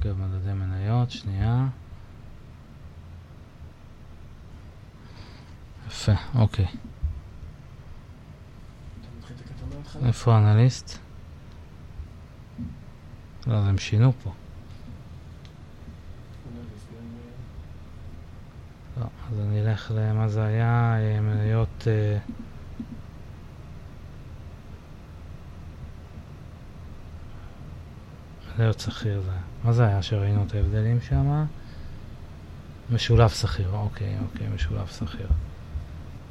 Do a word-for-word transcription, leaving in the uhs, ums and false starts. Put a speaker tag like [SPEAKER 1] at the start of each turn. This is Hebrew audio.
[SPEAKER 1] הרכב מדדי מניות, שנייה. יפה, אוקיי. איפה האנליסט? לא, אז הם שינו פה. לא, אז אני אלך למה זה היה, מניות... מניות שכיר זה. מה זה היה שראינו את ההבדלים שם? משולב שכיר, אוקיי, אוקיי, משולב שכיר.